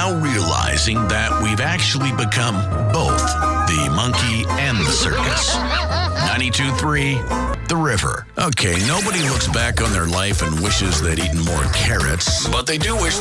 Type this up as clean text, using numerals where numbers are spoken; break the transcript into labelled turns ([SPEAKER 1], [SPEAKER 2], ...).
[SPEAKER 1] now realizing that we've actually become both the monkey and the circus. 92.3, The River. Okay, nobody looks back on their life and wishes they'd eaten more carrots, but they do wish